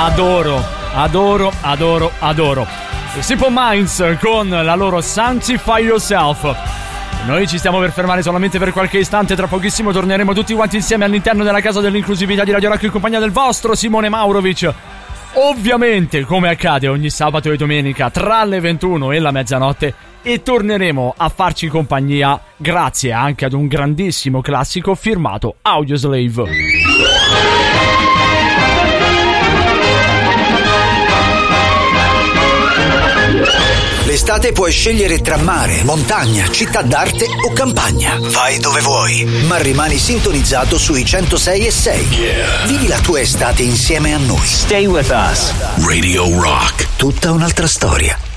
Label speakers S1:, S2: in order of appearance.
S1: adoro. Simple Minds con la loro Sanctify Yourself. Noi ci stiamo per fermare solamente per qualche istante. Tra pochissimo torneremo tutti quanti insieme all'interno della casa dell'inclusività di Radio Rock in compagnia del vostro Simone Maurovic. Ovviamente, come accade ogni sabato e domenica tra le 21 e la mezzanotte, e torneremo a farci compagnia grazie anche ad un grandissimo classico firmato Audioslave.
S2: L'estate puoi scegliere tra mare, montagna, città d'arte o campagna. Vai dove vuoi, ma rimani sintonizzato sui 106.6. Yeah. Vivi la tua estate insieme a noi.
S3: Stay with us.
S2: Radio Rock. Tutta un'altra storia.